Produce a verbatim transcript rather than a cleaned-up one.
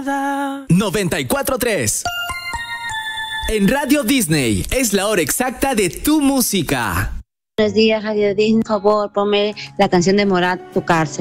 noventa y cuatro punto tres. En Radio Disney es la hora exacta de tu música. Buenos días, Radio Disney. Por favor, ponme la canción de Morat, Tu Cárcel.